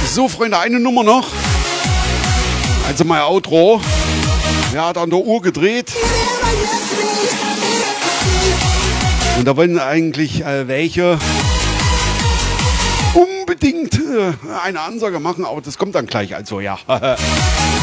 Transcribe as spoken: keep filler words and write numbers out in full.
So, Freunde, eine Nummer noch. Also mein Outro. Er hat an der Uhr gedreht. Und da wollen eigentlich äh, welche unbedingt äh, eine Ansage machen, aber das kommt dann gleich. Also ja.